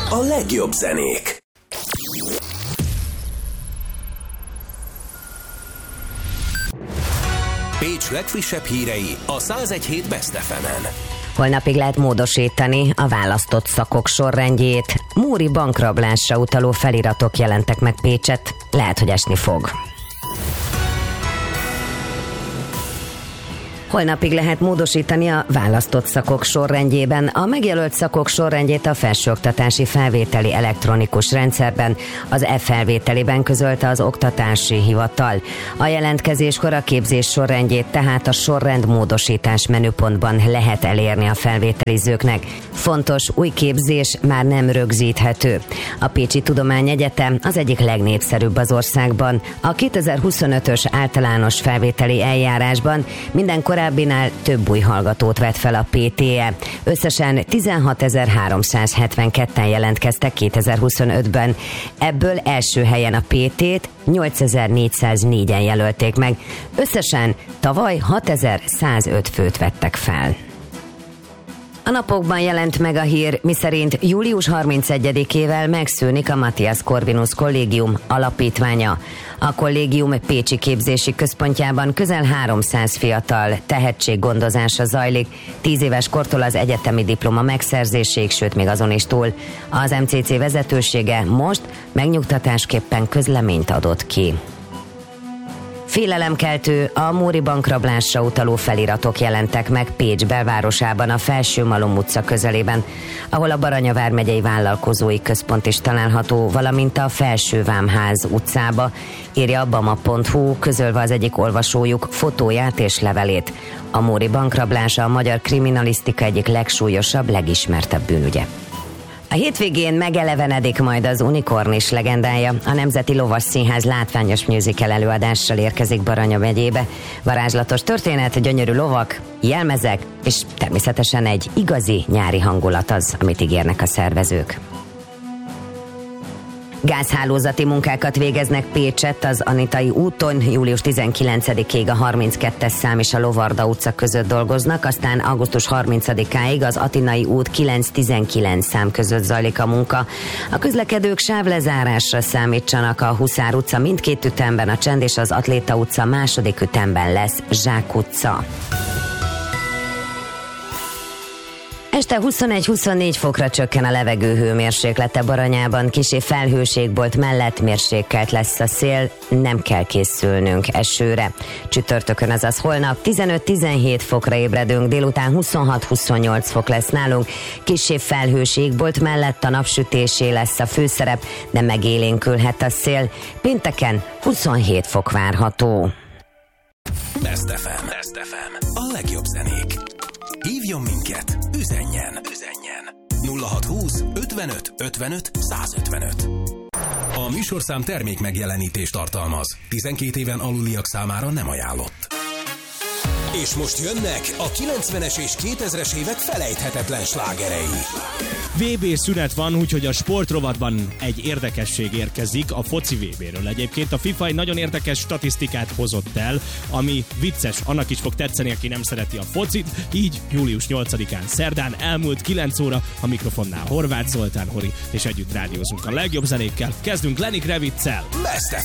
A legjobb zenék. Pécs legfrissebb hírei a 101.7 Best FM-en. Holnapig lehet módosítani a választott szakok sorrendjét. Móri bankrablásra utaló feliratok jelentek meg Pécset, lehet, hogy esni fog. Holnapig lehet módosítani a választott szakok sorrendjében. A megjelölt szakok sorrendjét a felsőoktatási felvételi elektronikus rendszerben, az e-felvételében közölte az Oktatási Hivatal. A jelentkezéskor a képzés sorrendjét tehát a sorrendmódosítás menüpontban lehet elérni a felvételizőknek. Fontos, új képzés már nem rögzíthető. A Pécsi Tudományegyetem az egyik legnépszerűbb az országban. A 2025-ös általános felvételi eljárásban minden korábbinál több új hallgatót vett fel a PTE. Összesen 16.372-en jelentkeztek 2025-ben. Ebből első helyen a PT-t 8.404-en jelölték meg. Összesen tavaly 6.105 főt vettek fel. A napokban jelent meg a hír, miszerint július 31-ével megszűnik a Matthias Corvinus Kollégium alapítványa. A kollégium pécsi képzési központjában közel 300 fiatal tehetséggondozása zajlik, 10 éves kortól az egyetemi diploma megszerzéséig, sőt még azon is túl. Az MCC vezetősége most megnyugtatásképpen közleményt adott ki. Félelemkeltő, a Móri bankrablásra utaló feliratok jelentek meg Pécs belvárosában, a Felső-Malom utca közelében, ahol a Baranya vármegyei vállalkozói központ is található, valamint a Felső-Vámház utcába, írja a bama.hu, közölve az egyik olvasójuk fotóját és levelét. A Móri bankrablása a magyar kriminalisztika egyik legsúlyosabb, legismertebb bűnügye. A hétvégén megelevenedik majd az Unikornis legendája. A Nemzeti Lovasszínház látványos musical előadással érkezik Baranya megyébe. Varázslatos történet, gyönyörű lovak, jelmezek, és természetesen egy igazi nyári hangulat az, amit ígérnek a szervezők. Gázhálózati munkákat végeznek Pécsett az Anitai úton, július 19-ig a 32-es szám és a Lovarda utca között dolgoznak, aztán augusztus 30-áig az Atinai út 9-19 szám között zajlik a munka. A közlekedők sávlezárásra számítsanak, a Huszár utca mindkét ütemben, a Csend és az Atléta utca második ütemben lesz Zsák utca. Este 21-24 fokra csökken a levegő hőmérséklete Baranyában, kissé felhőségbolt mellett mérsékelt lesz a szél, nem kell készülnünk esőre. Csütörtökön, azaz holnap 15-17 fokra ébredünk, délután 26-28 fok lesz nálunk, kissé felhőségbolt mellett a napsütésé lesz a főszerep, de megélénkülhet a szél. Pénteken 27 fok várható. Best FM. A legjobb zenék. Hívjon minket, üzenjen. 0620 55 55 155. A műsorszám termék megjelenítést tartalmaz. 12 éven aluliak számára nem ajánlott. És most jönnek a 90-es és 2000-es évek felejthetetlen slágerei. VB szünet van, úgyhogy a sportrovatban egy érdekesség érkezik a foci VB-ről. Egyébként a FIFA egy nagyon érdekes statisztikát hozott el, ami vicces, annak is fog tetszeni, aki nem szereti a focit. Így július 8-án szerdán elmúlt 9 óra, a mikrofonnál Horváth Zoltán Hori, és együtt rádiózunk a legjobb zenékkel. Kezdünk Lenny Kravitzzel. Best